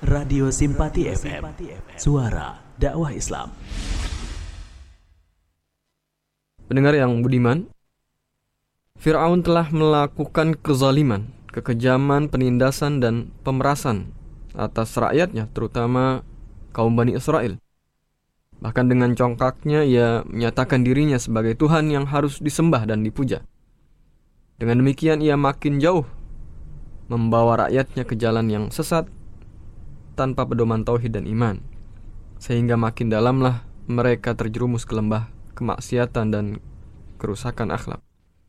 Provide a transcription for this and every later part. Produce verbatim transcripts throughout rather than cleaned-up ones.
Radio Simpati F M, suara dakwah Islam. Pendengar yang budiman, Fir'aun telah melakukan kezaliman, kekejaman, penindasan, dan pemerasan atas rakyatnya, terutama kaum Bani Israel. Bahkan dengan congkaknya ia menyatakan dirinya sebagai Tuhan yang harus disembah dan dipuja. Dengan demikian ia makin jauh membawa rakyatnya ke jalan yang sesat tanpa pedoman tauhid dan iman, sehingga makin dalamlah mereka terjerumus ke lembah kemaksiatan dan kerusakan akhlak.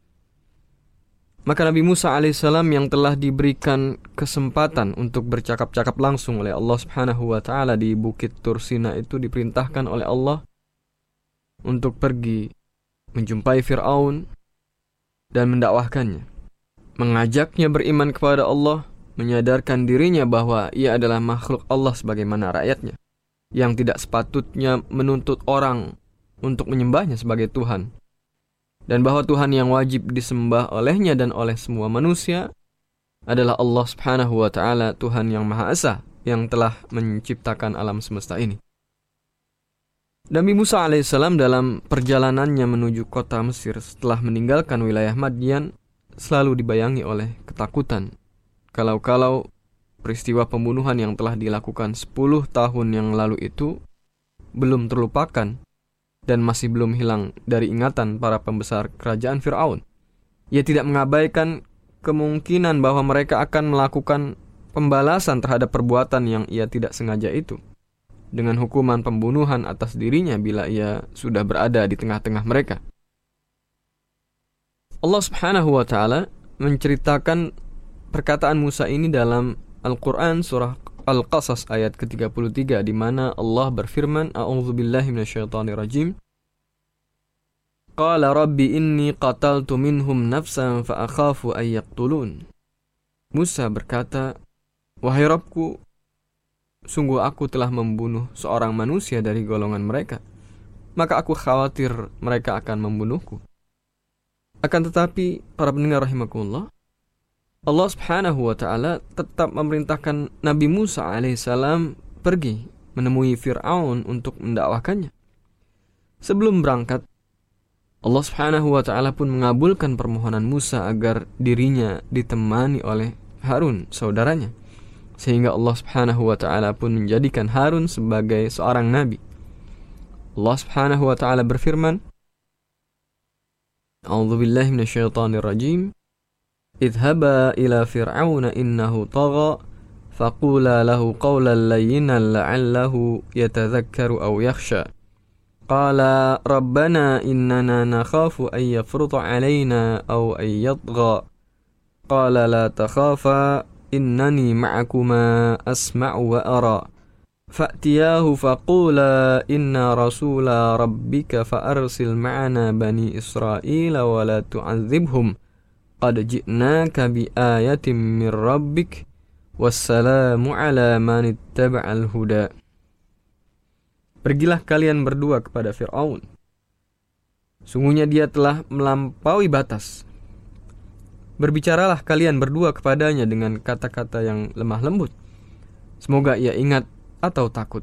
Maka Nabi Musa alaihissalam yang telah diberikan kesempatan untuk bercakap-cakap langsung oleh Allah subhanahu wa ta'ala di Bukit Tur Sina itu diperintahkan oleh Allah untuk pergi menjumpai Fir'aun dan mendakwahkannya, mengajaknya beriman kepada Allah, menyadarkan dirinya bahwa ia adalah makhluk Allah sebagaimana rakyatnya, yang tidak sepatutnya menuntut orang untuk menyembahnya sebagai Tuhan, dan bahwa Tuhan yang wajib disembah olehnya dan oleh semua manusia adalah Allah subhanahu wa ta'ala, Tuhan yang Maha Esa, yang telah menciptakan alam semesta ini. Nabi Musa alaihissalam dalam perjalanannya menuju kota Mesir setelah meninggalkan wilayah Madian selalu dibayangi oleh ketakutan, kalau-kalau peristiwa pembunuhan yang telah dilakukan sepuluh tahun yang lalu itu belum terlupakan dan masih belum hilang dari ingatan para pembesar kerajaan Fir'aun. Ia tidak mengabaikan kemungkinan bahwa mereka akan melakukan pembalasan terhadap perbuatan yang ia tidak sengaja itu, dengan hukuman pembunuhan atas dirinya bila ia sudah berada di tengah-tengah mereka. Allah subhanahu wa ta'ala menceritakan perkataan Musa ini dalam Al-Quran surah Al-Qasas ayat ke tiga puluh tiga, di mana Allah berfirman, A'udzubillahi minasyaitonirrajim. Qala rabbi inni qataltu minhum nafsan fa akhafu ay yaqtulun. Musa berkata, wahai Rabbku, sungguh aku telah membunuh seorang manusia dari golongan mereka, maka aku khawatir mereka akan membunuhku. Akan tetapi, para pendengar rahimakumullah, Allah subhanahu wa ta'ala tetap memerintahkan Nabi Musa alaihissalam pergi menemui Fir'aun untuk mendakwahkannya. Sebelum berangkat, Allah subhanahu wa ta'ala pun mengabulkan permohonan Musa agar dirinya ditemani oleh Harun, saudaranya, sehingga Allah subhanahu wa ta'ala pun menjadikan Harun sebagai seorang nabi. Allah subhanahu wa ta'ala berfirman, A'udzubillahi minasyaitonirrajim. Idhaba ila fir'auna innahu tagha faqula lahu qawlan layyinan la'allahu yatadhakkaru aw yakhsha. Qala rabbana innana nakhafu an yafruta 'alaina aw an yatgha. Qala la takhafa innani ma'akuma asma'u wa ara. Fa'tiyahu faqula inna rasula rabbika fa'arsil ma'ana bani Israila wa la tu'adzibhum. Qad ji'naka bi ayatin min rabbik wassalamu ala man ittaba'al huda. Pergilah kalian berdua kepada Fir'aun. Sungguhnya dia telah melampaui batas. Berbicaralah kalian berdua kepadanya dengan kata-kata yang lemah lembut. Semoga ia ingat atau takut.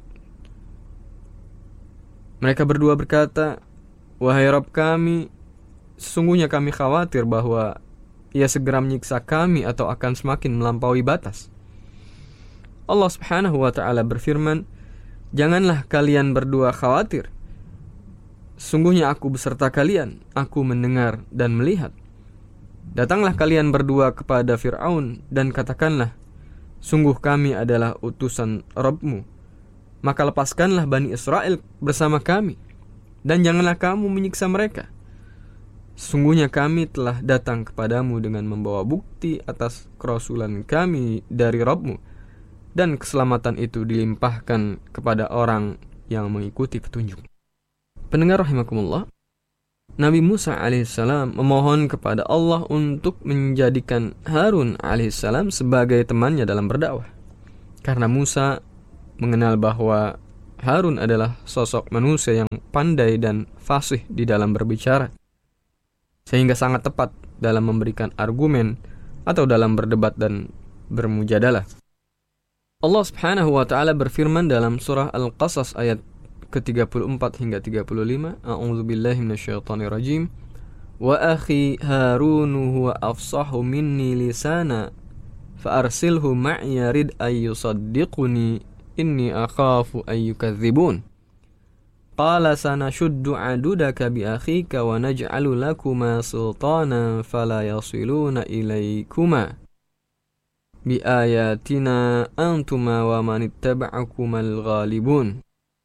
Mereka berdua berkata, wahai Rabb kami, sesungguhnya kami khawatir bahwa ia segera menyiksa kami atau akan semakin melampaui batas. Allah subhanahu wa ta'ala berfirman, janganlah kalian berdua khawatir. Sungguhnya aku beserta kalian, aku mendengar dan melihat. Datanglah kalian berdua kepada Fir'aun dan katakanlah, sungguh kami adalah utusan Rabbmu. Maka lepaskanlah Bani Israel bersama kami, dan janganlah kamu menyiksa mereka. Sungguhnya kami telah datang kepadamu dengan membawa bukti atas kerasulan kami dari Rabbmu, dan keselamatan itu dilimpahkan kepada orang yang mengikuti petunjuk. Pendengar rahimakumullah, Nabi Musa alaihissalam memohon kepada Allah untuk menjadikan Harun alaihissalam sebagai temannya dalam berdakwah, karena Musa mengenal bahwa Harun adalah sosok manusia yang pandai dan fasih di dalam berbicara, sehingga sangat tepat dalam memberikan argumen atau dalam berdebat dan bermujadalah. Allah Subhanahu wa taala berfirman dalam surah Al-Qasas ayat ke tiga puluh empat hingga tiga puluh lima, A'udzubillahi minasyaitonirrajim. Wa akhi Harun huwa afsahu minni lisana fa arsilhu ma'iya rid ay yusaddiquni inni akhafu ay yukadzibun. Qala sanashuddu adudaka bi akhika wa naj'alu lakuma sultana fala yasiluna ilaykuma bi ayatina antuma wa manittaba'akumal ghalibun.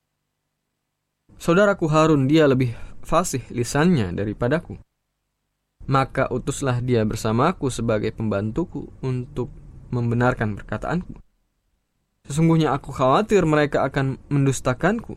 Saudaraku Harun, dia lebih fasih lisannya daripadaku. Maka utuslah dia bersamaku sebagai pembantuku untuk membenarkan perkataanku. Sesungguhnya aku khawatir mereka akan mendustakanku.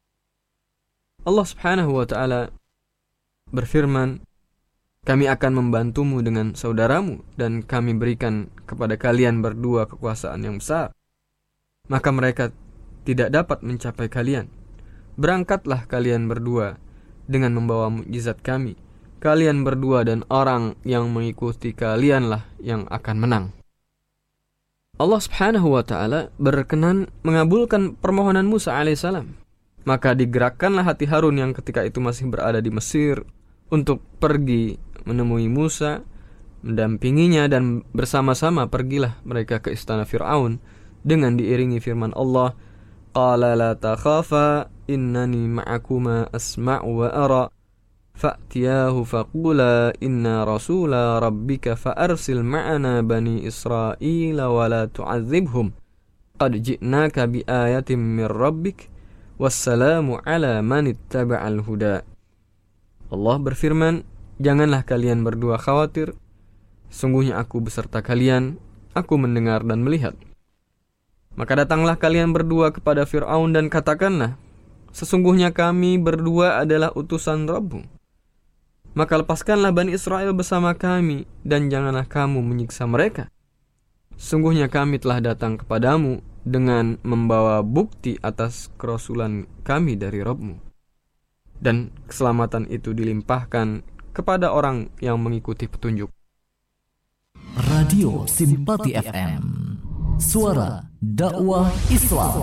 Allah Subhanahu wa taala berfirman, kami akan membantumu dengan saudaramu dan kami berikan kepada kalian berdua kekuasaan yang besar. Maka mereka tidak dapat mencapai kalian. Berangkatlah kalian berdua dengan membawa mukjizat kami. Kalian berdua dan orang yang mengikuti kalianlah yang akan menang. Allah Subhanahu wa taala berkenan mengabulkan permohonan Musa alaihissalam. Maka digerakkanlah hati Harun yang ketika itu masih berada di Mesir untuk pergi menemui Musa, mendampinginya, dan bersama-sama pergilah mereka ke istana Fir'aun dengan diiringi firman Allah, Qala la takhafa innani ma'akuma asma'u wa ara fa'tiyahu faqula inna rasula rabbika fa'arsil ma'ana bani Israila wa la tu'adzibhum qad ji'naka bi ayatin min rabbik wassalamu ala man ittaba'al huda. Allah berfirman, janganlah kalian berdua khawatir, sungguhnya aku beserta kalian, aku mendengar dan melihat. Maka datanglah kalian berdua kepada Fir'aun dan katakanlah, sesungguhnya kami berdua adalah utusan Rabb-mu. Maka lepaskanlah Bani Israel bersama kami, dan janganlah kamu menyiksa mereka. Sungguhnya kami telah datang kepadamu dengan membawa bukti atas kerasulan kami dari Rabb-mu. Dan keselamatan itu dilimpahkan kepada orang yang mengikuti petunjuk. Radio Simpati F M, suara dakwah Islam.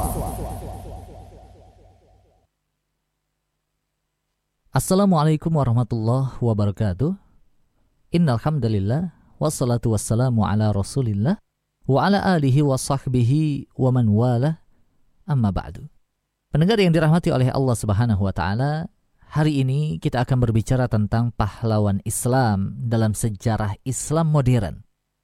Assalamualaikum warahmatullahi wabarakatuh. Innal hamdalillah wassalatu wassalamu ala Rasulillah wa ala alihi wa sahbihi wa man walah. Amma ba'du. Pendengar yang dirahmati oleh Allah Subhanahu wa taala, hari ini kita akan berbicara tentang pahlawan Islam dalam sejarah Islam modern,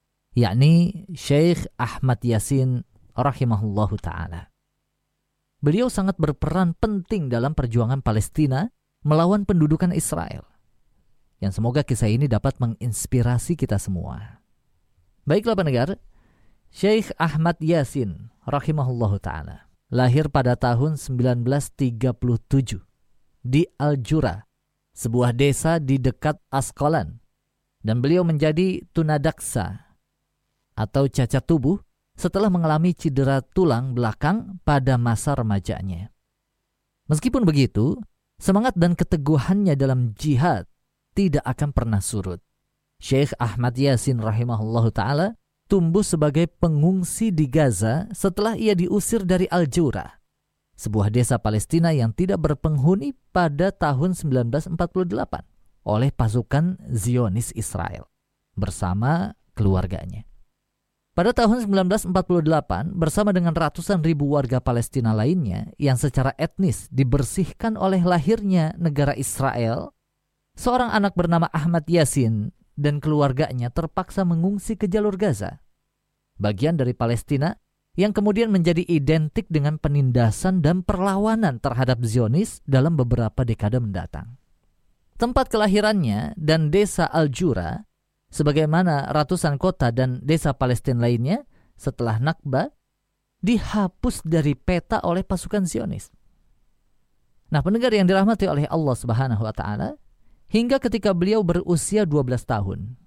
yakni Syekh Ahmad Yasin rahimahullahu taala. Beliau sangat berperan penting dalam perjuangan Palestina melawan pendudukan Israel, yang semoga kisah ini dapat menginspirasi kita semua. Baiklah pendengar, Syekh Ahmad Yasin rahimahullahu ta'ala lahir pada tahun sembilan belas tiga puluh tujuh di Al-Jura, sebuah desa di dekat Asqalan, dan beliau menjadi tunadaksa atau cacat tubuh setelah mengalami cedera tulang belakang pada masa remajanya. Meskipun begitu, semangat dan keteguhannya dalam jihad tidak akan pernah surut. Syekh Ahmad Yasin rahimahullahu ta'ala tumbuh sebagai pengungsi di Gaza setelah ia diusir dari Al-Jura, sebuah desa Palestina yang tidak berpenghuni pada tahun sembilan belas empat puluh delapan oleh pasukan Zionis Israel bersama keluarganya. Pada tahun sembilan belas empat puluh delapan, bersama dengan ratusan ribu warga Palestina lainnya yang secara etnis dibersihkan oleh lahirnya negara Israel, seorang anak bernama Ahmad Yasin dan keluarganya terpaksa mengungsi ke jalur Gaza, bagian dari Palestina yang kemudian menjadi identik dengan penindasan dan perlawanan terhadap Zionis dalam beberapa dekade mendatang. Tempat kelahirannya dan desa Al-Jura, sebagaimana ratusan kota dan desa Palestina lainnya setelah Nakba, dihapus dari peta oleh pasukan Zionis. Nah, pendengar yang dirahmati oleh Allah Subhanahu wa taala, hingga ketika beliau berusia dua belas tahun,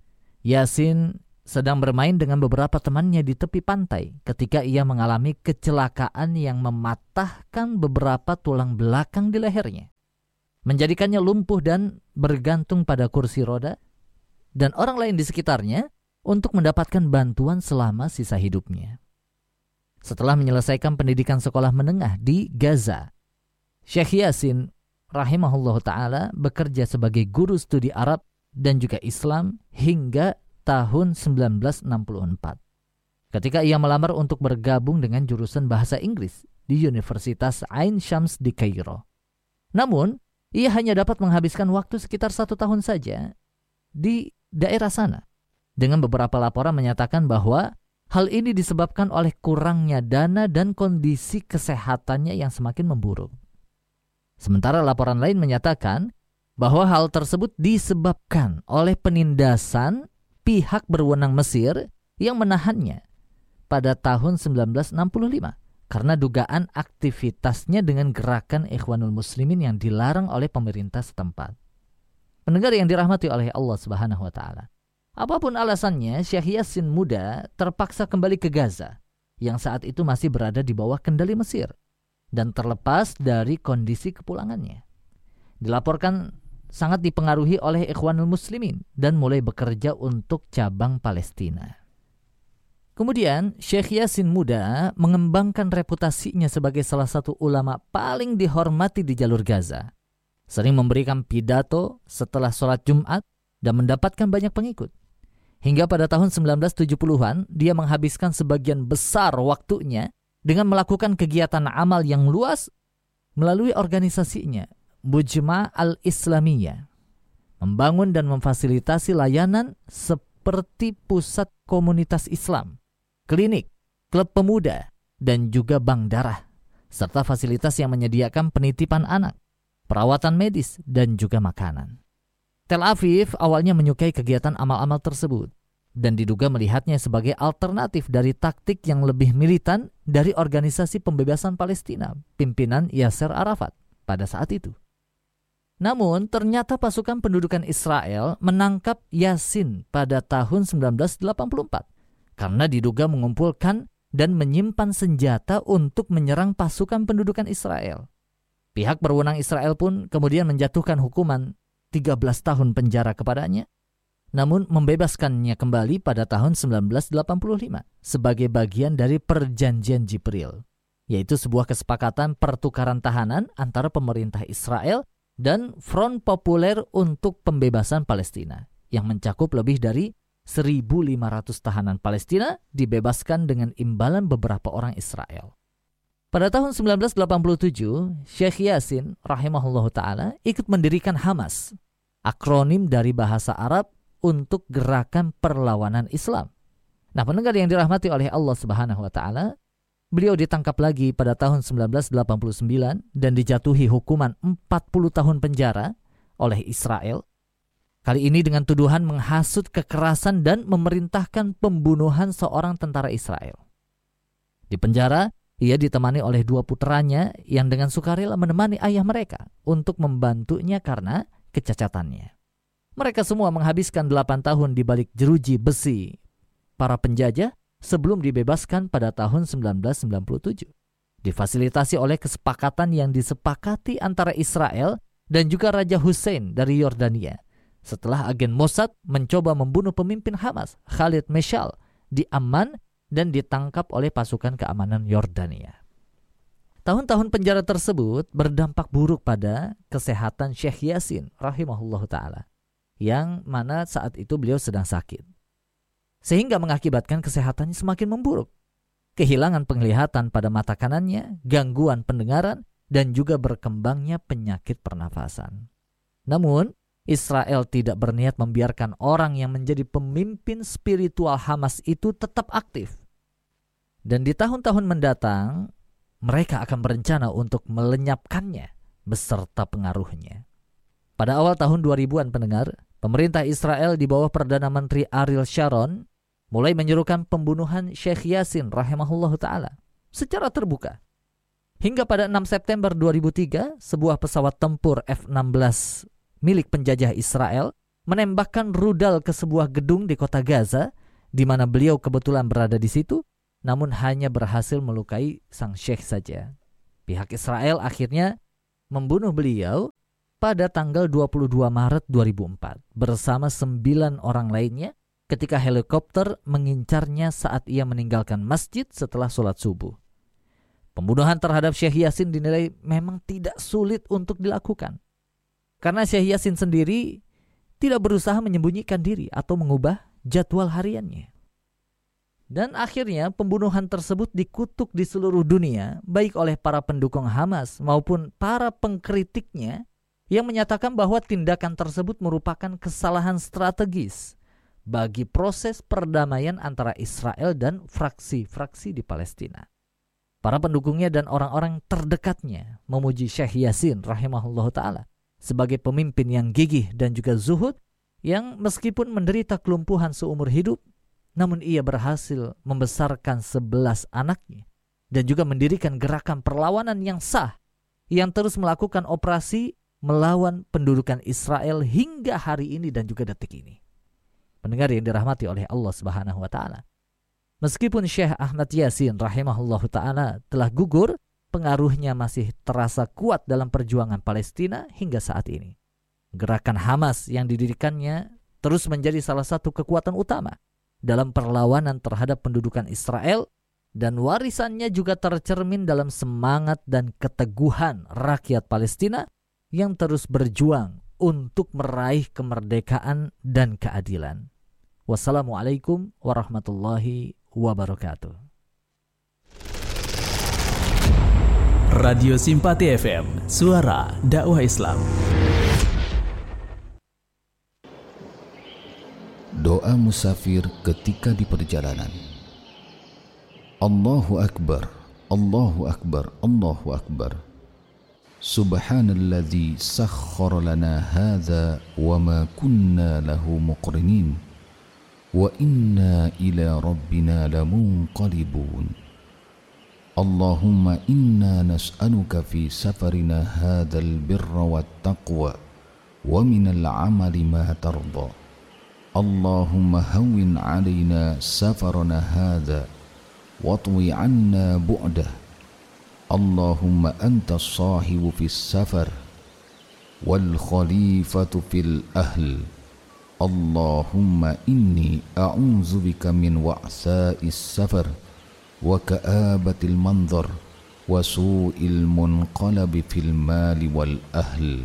Yasin sedang bermain dengan beberapa temannya di tepi pantai ketika ia mengalami kecelakaan yang mematahkan beberapa tulang belakang di lehernya, menjadikannya lumpuh dan bergantung pada kursi roda, dan orang lain di sekitarnya untuk mendapatkan bantuan selama sisa hidupnya. setelah menyelesaikan pendidikan sekolah menengah di Gaza. Syekh Yasin rahimahullah ta'ala bekerja sebagai guru studi Arab dan juga Islam hingga tahun sembilan belas enam puluh empat. Ketika ia melamar untuk bergabung dengan jurusan bahasa Inggris di Universitas Ain Syams di Kairo. Namun, ia hanya dapat menghabiskan waktu sekitar satu tahun saja di daerah sana. Dengan beberapa laporan menyatakan bahwa hal ini disebabkan oleh kurangnya dana dan kondisi kesehatannya yang semakin memburuk. Sementara laporan lain menyatakan bahwa hal tersebut disebabkan oleh penindasan pihak berwenang Mesir yang menahannya pada tahun sembilan belas enam puluh lima karena dugaan aktivitasnya dengan gerakan Ikhwanul Muslimin yang dilarang oleh pemerintah setempat. Pendengar yang dirahmati oleh Allah Subhanahu wa taala. Apapun alasannya, Syekh Yasin muda terpaksa kembali ke Gaza yang saat itu masih berada di bawah kendali Mesir dan terlepas dari kondisi kepulangannya. Dilaporkan sangat dipengaruhi oleh Ikhwanul Muslimin dan mulai bekerja untuk cabang Palestina. Kemudian Syekh Yasin muda mengembangkan reputasinya sebagai salah satu ulama paling dihormati di jalur Gaza. Sering memberikan pidato setelah sholat Jumat dan mendapatkan banyak pengikut. Hingga pada tahun sembilan belas tujuh puluhan, dia menghabiskan sebagian besar waktunya dengan melakukan kegiatan amal yang luas melalui organisasinya, Mujma' al-Islamiyah, membangun dan memfasilitasi layanan seperti pusat komunitas Islam, klinik, klub pemuda, dan juga bank darah, serta fasilitas yang menyediakan penitipan anak, perawatan medis, dan juga makanan. Tel Aviv awalnya menyukai kegiatan amal-amal tersebut dan diduga melihatnya sebagai alternatif dari taktik yang lebih militan dari organisasi pembebasan Palestina, pimpinan Yasser Arafat pada saat itu. Namun, ternyata pasukan pendudukan Israel menangkap Yasin pada tahun sembilan belas delapan puluh empat karena diduga mengumpulkan dan menyimpan senjata untuk menyerang pasukan pendudukan Israel. Pihak berwenang Israel pun kemudian menjatuhkan hukuman tiga belas tahun penjara kepadanya, namun membebaskannya kembali pada tahun sembilan belas delapan puluh lima sebagai bagian dari Perjanjian Jibril, yaitu sebuah kesepakatan pertukaran tahanan antara pemerintah Israel dan Front Populer untuk Pembebasan Palestina yang mencakup lebih dari seribu lima ratus tahanan Palestina dibebaskan dengan imbalan beberapa orang Israel. Pada tahun sembilan belas delapan puluh tujuh, Syekh Yasin rahimahullahu ta'ala ikut mendirikan Hamas, akronim dari bahasa Arab untuk Gerakan Perlawanan Islam. Nah, pendengar yang dirahmati oleh Allah Subhanahu wa ta'ala, beliau ditangkap lagi pada tahun sembilan belas delapan puluh sembilan dan dijatuhi hukuman empat puluh tahun penjara oleh Israel. Kali ini dengan tuduhan menghasut kekerasan dan memerintahkan pembunuhan seorang tentara Israel. Di penjara, ia ditemani oleh dua puteranya yang dengan sukarela menemani ayah mereka untuk membantunya karena kecacatannya. Mereka semua menghabiskan delapan tahun di balik jeruji besi para penjajah sebelum dibebaskan pada tahun sembilan belas sembilan puluh tujuh. Difasilitasi oleh kesepakatan yang disepakati antara Israel dan juga Raja Hussein dari Yordania. Setelah agen Mossad mencoba membunuh pemimpin Hamas, Khalid Meshal, di Amman dan ditangkap oleh pasukan keamanan Yordania. Tahun-tahun penjara tersebut berdampak buruk pada kesehatan Syekh Yasin rahimahullahu ta'ala, yang mana saat itu beliau sedang sakit, sehingga mengakibatkan kesehatannya semakin memburuk. Kehilangan penglihatan pada mata kanannya, gangguan pendengaran, dan juga berkembangnya penyakit pernafasan. Namun, Israel tidak berniat membiarkan orang yang menjadi pemimpin spiritual Hamas itu tetap aktif. Dan di tahun-tahun mendatang, mereka akan berencana untuk melenyapkannya beserta pengaruhnya. Pada awal tahun dua ribuan pendengar, pemerintah Israel di bawah Perdana Menteri Ariel Sharon mulai menyerukan pembunuhan Syekh Yasin rahimahullahu ta'ala secara terbuka. Hingga pada enam September dua ribu tiga, sebuah pesawat tempur F enam belas milik penjajah Israel menembakkan rudal ke sebuah gedung di kota Gaza, di mana beliau kebetulan berada di situ, namun hanya berhasil melukai sang syekh saja. Pihak Israel akhirnya membunuh beliau pada tanggal dua puluh dua Maret dua ribu empat bersama sembilan orang lainnya ketika helikopter mengincarnya saat ia meninggalkan masjid setelah sholat subuh. Pembunuhan terhadap Syekh Yasin dinilai memang tidak sulit untuk dilakukan. Karena Syekh Yasin sendiri tidak berusaha menyembunyikan diri atau mengubah jadwal hariannya. Dan akhirnya pembunuhan tersebut dikutuk di seluruh dunia, baik oleh para pendukung Hamas maupun para pengkritiknya yang menyatakan bahwa tindakan tersebut merupakan kesalahan strategis bagi proses perdamaian antara Israel dan fraksi-fraksi di Palestina. Para pendukungnya dan orang-orang terdekatnya memuji Syekh Yasin rahimahullah ta'ala sebagai pemimpin yang gigih dan juga zuhud, yang meskipun menderita kelumpuhan seumur hidup, namun ia berhasil membesarkan sebelas anaknya dan juga mendirikan gerakan perlawanan yang sah yang terus melakukan operasi melawan pendudukan Israel hingga hari ini dan juga detik ini. Pendengar yang dirahmati oleh Allah Subhanahu wa taala. Meskipun Syekh Ahmad Yasin rahimahullah ta'ala telah gugur, pengaruhnya masih terasa kuat dalam perjuangan Palestina hingga saat ini. Gerakan Hamas yang didirikannya terus menjadi salah satu kekuatan utama dalam perlawanan terhadap pendudukan Israel, dan warisannya juga tercermin dalam semangat dan keteguhan rakyat Palestina yang terus berjuang untuk meraih kemerdekaan dan keadilan. Wassalamualaikum warahmatullahi wabarakatuh. Radio Simpati F M, suara dakwah Islam. Doa musafir ketika di perjalanan. Allahu Akbar, Allahu Akbar, Allahu Akbar. Subhanalladzi sakhkhara lana hadza wa ma kunna lahu muqrinin. Wa inna ila rabbina lamunqalibun. Allahumma inna nas'aluka fi safarina hadzal birra wat taqwa wa minal amali ma tarda. Allahumma hawwin 'alaina safarana hadza watwi 'anna bu'dah. Allahumma anta as-sahibu fis safar wal khalifatu fil ahl. Allahumma inni a'udzubika min wa'sa'is safar wa ka'abatil manzar wa su'il munqalabi fil mali wal ahl.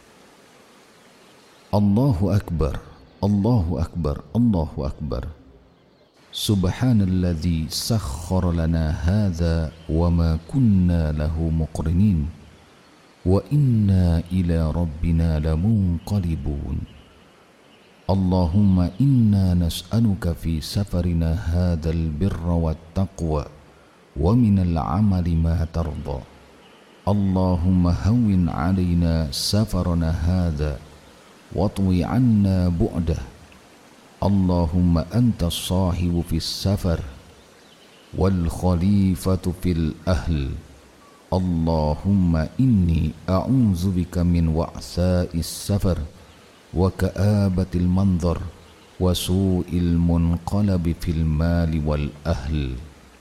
Allahu Akbar, Allahu Akbar, Allahu Akbar. Subhanalladzi sakhkhara lana hadza wa ma kunna lahu muqrinin wa inna ila rabbina lamunqalibun. Allahumma inna nas'aluka fi safarina hadzal birra wat taqwa wa minal amali ma tarda. Allahumma hawwin 'alaina safarana hadza watwi 'anna bu'dah. Allahumma anta as-sahibu fis safar wal khalifatu fil ahl. Allahumma inni a'udzubika min wa'sa'is safar wa ka'abatil manzar wa su'il munqalabi fil mali wal ahl.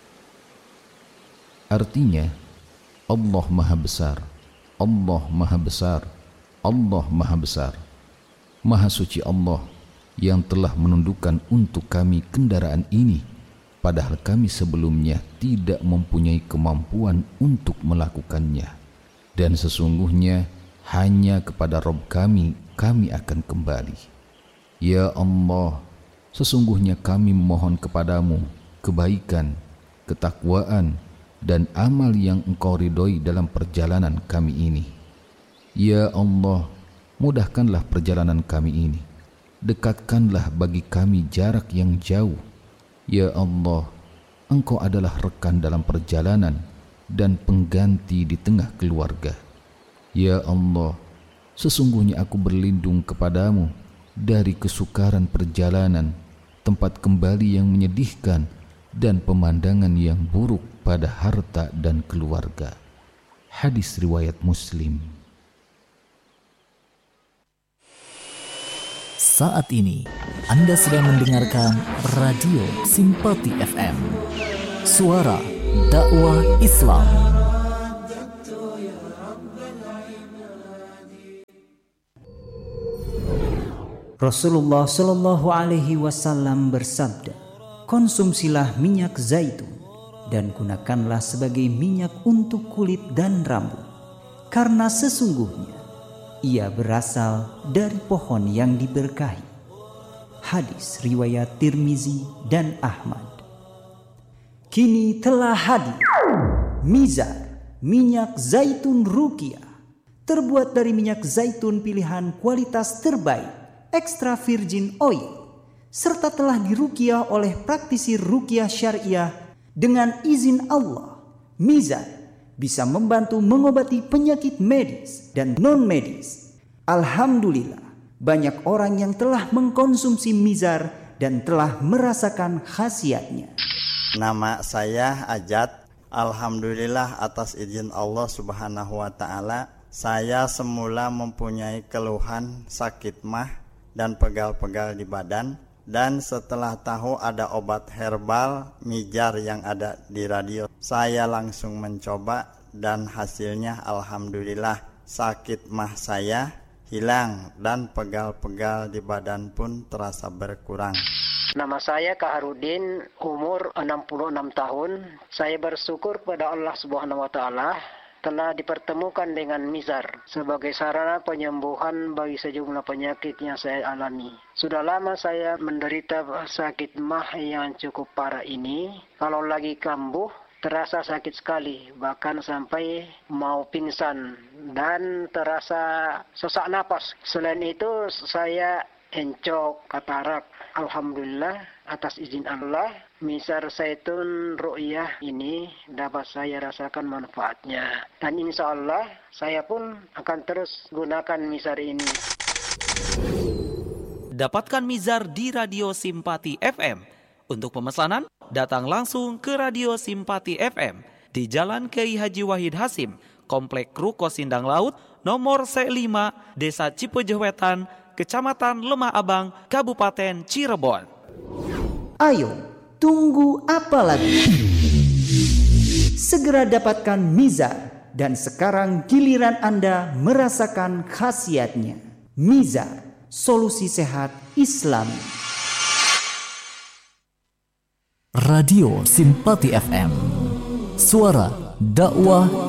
Artinya, Allah Maha Besar, Allah Maha Besar, Allah Maha Besar. Maha suci Allah yang telah menundukkan untuk kami kendaraan ini, padahal kami sebelumnya tidak mempunyai kemampuan untuk melakukannya. Dan sesungguhnya hanya kepada Rabb kami kami akan kembali. Ya Allah, sesungguhnya kami memohon kepadamu kebaikan, ketakwaan, dan amal yang Engkau ridhoi dalam perjalanan kami ini. Ya Allah, mudahkanlah perjalanan kami ini. Dekatkanlah bagi kami jarak yang jauh. Ya Allah, Engkau adalah rekan dalam perjalanan dan pengganti di tengah keluarga. Ya Allah, sesungguhnya aku berlindung kepadamu dari kesukaran perjalanan, tempat kembali yang menyedihkan, dan pemandangan yang buruk pada harta dan keluarga. Hadis riwayat Muslim. Saat ini Anda sedang mendengarkan Radio Simpati F M, suara dakwah Islam. Rasulullah Shallallahu Alaihi Wasallam bersabda, konsumsilah minyak zaitun dan gunakanlah sebagai minyak untuk kulit dan rambut, karena sesungguhnya ia berasal dari pohon yang diberkahi. Hadis riwayat Tirmizi dan Ahmad. Kini telah hadir Mizar, minyak zaitun Ruqyah, terbuat dari minyak zaitun pilihan kualitas terbaik, extra virgin oil, serta telah diruqyah oleh praktisi ruqyah syariah dengan izin Allah. Mizar bisa membantu mengobati penyakit medis dan non-medis. Alhamdulillah, banyak orang yang telah mengkonsumsi Mizar dan telah merasakan khasiatnya. Nama saya Ajat. Alhamdulillah atas izin Allah Subhanahu wa taala, saya semula mempunyai keluhan sakit mah dan pegal-pegal di badan, dan setelah tahu ada obat herbal Mizar yang ada di radio, saya langsung mencoba dan hasilnya alhamdulillah sakit mah saya hilang dan pegal-pegal di badan pun terasa berkurang. Nama saya Kaharudin, umur enam puluh enam tahun. Saya bersyukur pada Allah Subhanahu wa taala telah dipertemukan dengan Mizar sebagai sarana penyembuhan bagi sejumlah penyakit yang saya alami. Sudah lama saya menderita sakit mah yang cukup parah ini. Kalau lagi kambuh, terasa sakit sekali, bahkan sampai mau pingsan dan terasa sesak napas. Selain itu, saya encok, katarak. Alhamdulillah atas izin Allah, Mizar zaitun Ruqyah ini dapat saya rasakan manfaatnya. Dan insya Allah saya pun akan terus gunakan Mizar ini. Dapatkan Mizar di Radio Simpati F M. Untuk pemesanan, datang langsung ke Radio Simpati F M di Jalan Kiai Haji Wahid Hasim, Komplek Ruko Sindang Laut, nomor C lima, Desa Cipejewetan, Kecamatan Lemah Abang, Kabupaten Cirebon. Ayo, tunggu apa lagi? Segera dapatkan Mizar dan sekarang giliran Anda merasakan khasiatnya. Mizar, solusi sehat Islami. Radio Simpati F M, suara dakwah